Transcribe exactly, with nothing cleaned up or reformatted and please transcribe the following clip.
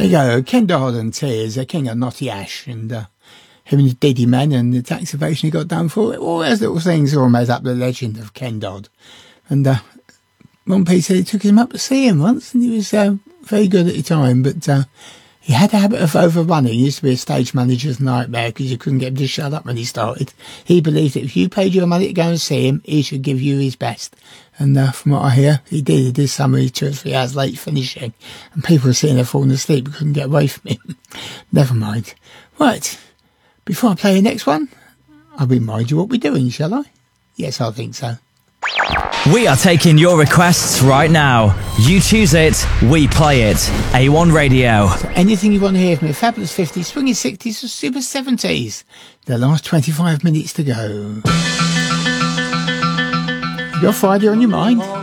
There you go, Ken Dodd and Tears, the King of Knotty Ash, and uh, him and Diddy Man and the tax evasion he got done for it. All those little things all made up the legend of Ken Dodd. And uh, Ron P said he took him up to see him once, and he was uh, very good at the time, but uh, he had a habit of overrunning. He used to be a stage manager's nightmare because you couldn't get him to shut up when he started. He believed that if you paid your money to go and see him, he should give you his best. And uh, from what I hear, he did. He did some of his two or three hours late finishing. And people were sitting there falling asleep and couldn't get away from him. Never mind. Right. Before I play the next one, I'll remind you what we're doing, shall I? Yes, I think so. We are taking your requests right now. You choose it, we play it. A one Radio. So anything you want to hear from the fabulous fifties, swinging sixties, or super seventies. The last twenty-five minutes to go. Your Friday on your mind?